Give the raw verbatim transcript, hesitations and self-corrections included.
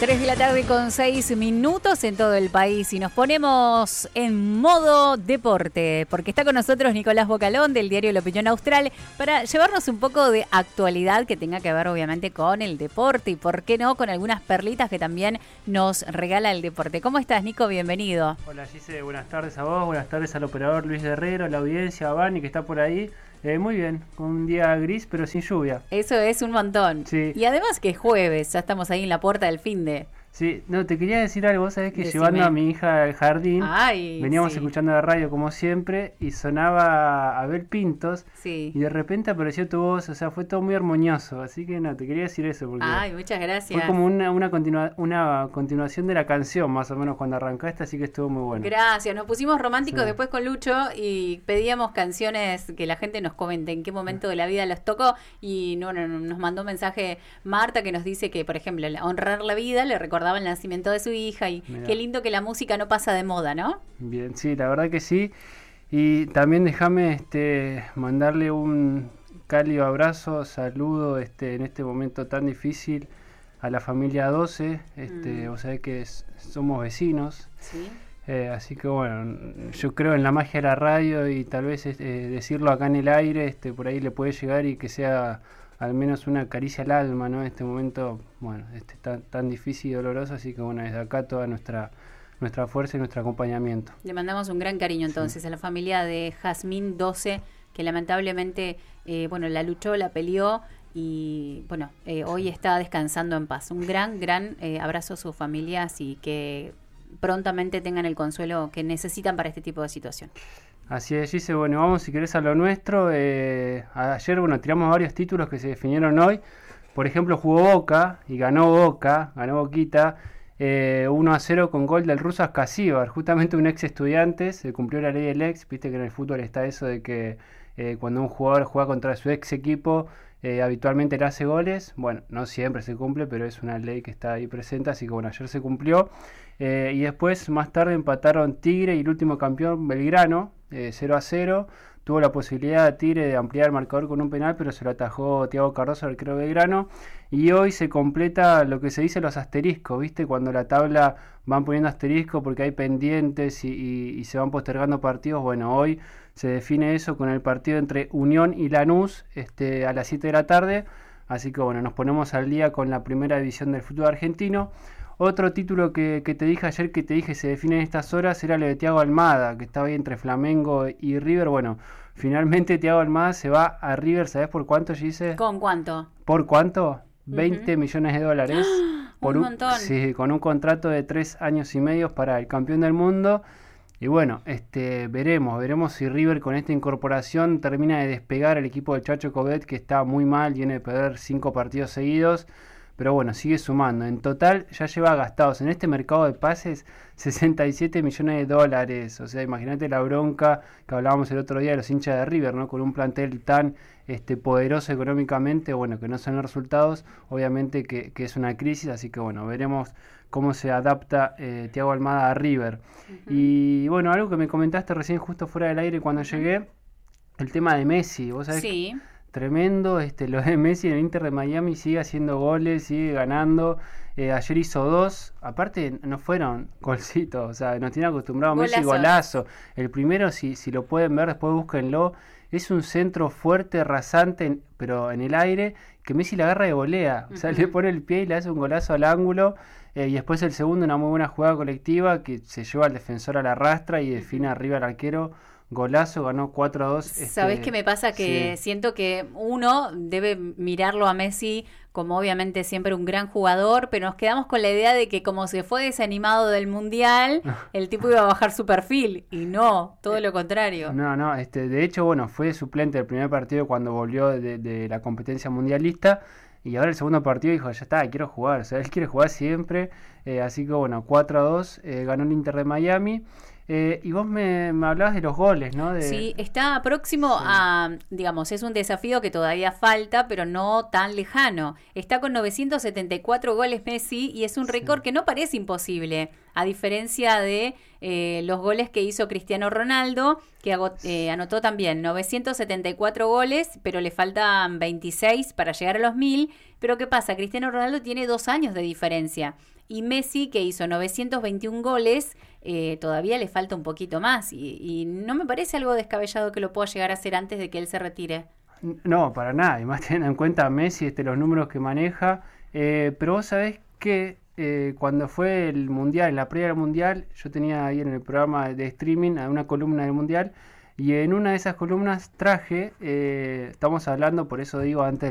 tres de la tarde con seis minutos en todo el país y nos ponemos en modo deporte porque está con nosotros Nicolás Bocalón del diario La Opinión Austral para llevarnos un poco de actualidad que tenga que ver obviamente con el deporte y por qué no con algunas perlitas que también nos regala el deporte. ¿Cómo estás, Nico? Bienvenido. Hola Gise, buenas tardes a vos, buenas tardes al operador Luis Guerrero, a la audiencia, a Vani que está por ahí. Eh, muy bien, con un día gris pero sin lluvia. Eso es un montón. Sí. Y además que es jueves, ya estamos ahí en la puerta del finde. Sí, no, te quería decir algo, vos sabés que Decime. llevando a mi hija al jardín, Ay, veníamos sí. escuchando la radio como siempre y sonaba Abel Pintos Sí. y de repente apareció tu voz, o sea, fue todo muy armonioso, así que no, te quería decir eso porque Ay, muchas gracias. fue como una, una, continua, una continuación de la canción más o menos cuando arrancaste, así que estuvo muy bueno. Gracias, nos pusimos románticos Sí. después con Lucho y pedíamos canciones que la gente nos comente en qué momento de la vida los tocó y no, no, no, nos mandó un mensaje Marta que nos dice que, por ejemplo, honrar la vida le recordaba el nacimiento de su hija y Mirá. qué lindo que la música no pasa de moda, ¿no? Bien, sí, la verdad que sí. Y también déjame este, mandarle un cálido abrazo, saludo este, en este momento tan difícil a la familia doce. Este, Mm. O sea que es- somos vecinos. Sí. Eh, así que bueno, yo creo en la magia de la radio y tal vez este, decirlo acá en el aire, este, por ahí le puede llegar y que sea al menos una caricia al alma, ¿no? En este momento, bueno, este, tan, tan difícil y doloroso, así que bueno, desde acá toda nuestra, nuestra fuerza y nuestro acompañamiento. Le mandamos un gran cariño entonces a la familia de Jazmín doce, que lamentablemente, eh, bueno, la luchó, la peleó y, bueno, eh, hoy está descansando en paz. Un gran, gran eh, abrazo a sus familias y que prontamente tengan el consuelo que necesitan para este tipo de situación. Así es, Gise, bueno, vamos si querés a lo nuestro. Eh, ayer, bueno, tiramos varios títulos que se definieron hoy. Por ejemplo, jugó Boca y ganó Boca, ganó Boquita, eh, uno a cero con gol del ruso Askasibar, justamente un ex estudiante, se cumplió la ley del ex, viste que en el fútbol está eso de que eh, cuando un jugador juega contra su ex equipo, eh, habitualmente le hace goles. Bueno, no siempre se cumple, pero es una ley que está ahí presente, así que bueno, ayer se cumplió. Eh, y después, más tarde, empataron Tigre y el último campeón Belgrano, eh, cero a cero. Tuvo la posibilidad Tigre de ampliar el marcador con un penal, pero se lo atajó Thiago Cardoso, el arquero Belgrano. Y hoy se completa lo que se dice los asteriscos, ¿viste? Cuando la tabla van poniendo asterisco porque hay pendientes y, y, y se van postergando partidos. Bueno, hoy se define eso con el partido entre Unión y Lanús este, a las siete de la tarde. Así que bueno, nos ponemos al día con la primera división del fútbol argentino. Otro título que, que te dije ayer, que te dije se define en estas horas, era lo de Thiago Almada, que estaba ahí entre Flamengo y River. Bueno, finalmente Thiago Almada se va a River, ¿sabés por cuánto, Gise? ¿Con cuánto? ¿Por cuánto? veinte millones de dólares. Por un montón. Sí, con un contrato de tres años y medio para el campeón del mundo. Y bueno, este, veremos, veremos si River con esta incorporación termina de despegar el equipo del Chacho Coudet, que está muy mal, viene de perder cinco partidos seguidos. Pero bueno, sigue sumando. En total ya lleva gastados en este mercado de pases sesenta y siete millones de dólares. O sea, imagínate la bronca que hablábamos el otro día de los hinchas de River, ¿no? Con un plantel tan este, poderoso económicamente, bueno, que no son los resultados. Obviamente que, que es una crisis, así que bueno, veremos cómo se adapta eh, Thiago Almada a River. Uh-huh. Y bueno, algo que me comentaste recién justo fuera del aire cuando uh-huh. llegué, el tema de Messi. ¿Vos sabés? Sí. Tremendo, este, lo de Messi en el Inter de Miami, sigue haciendo goles, sigue ganando. Eh, ayer hizo dos, aparte no fueron golcitos, o sea, nos tiene acostumbrado Golazo. Messi, golazo. El primero, si, si lo pueden ver, después búsquenlo. Es un centro fuerte, rasante, pero en el aire, que Messi la agarra de volea. O sea, uh-huh. le pone el pie y le hace un golazo al ángulo. Eh, y después el segundo, una muy buena jugada colectiva que se lleva al defensor a la rastra y define uh-huh. arriba al arquero. Golazo, ganó cuatro a dos. ¿Sabés este, qué me pasa? Que sí. Siento que uno debe mirarlo a Messi como obviamente siempre un gran jugador, pero nos quedamos con la idea de que como se fue desanimado del Mundial, el tipo iba a bajar su perfil, y no, todo lo contrario. No, no, este, de hecho, bueno, fue suplente del primer partido cuando volvió de, de la competencia mundialista, y ahora el segundo partido dijo, ya está, quiero jugar, o sea, él quiere jugar siempre, eh, así que bueno, cuatro a dos, eh, ganó el Inter de Miami. Eh, y vos me, me hablabas de los goles, ¿no? De... Sí, está próximo sí. a, digamos, es un desafío que todavía falta, pero no tan lejano. Está con novecientos setenta y cuatro goles Messi y es un récord sí. que no parece imposible. a diferencia de eh, los goles que hizo Cristiano Ronaldo, que hago, eh, anotó también novecientos setenta y cuatro goles, pero le faltan veintiséis para llegar a los mil. Pero ¿qué pasa? Cristiano Ronaldo tiene dos años de diferencia. Y Messi, que hizo novecientos veintiún goles, eh, todavía le falta un poquito más. Y, y no me parece algo descabellado que lo pueda llegar a hacer antes de que él se retire. No, para nada. Y más teniendo en cuenta Messi, este, los números que maneja. Eh, pero vos sabés que eh, cuando fue el Mundial, en la previa del Mundial, yo tenía ahí en el programa de streaming una columna del Mundial. Y en una de esas columnas traje, eh, estamos hablando, por eso digo, antes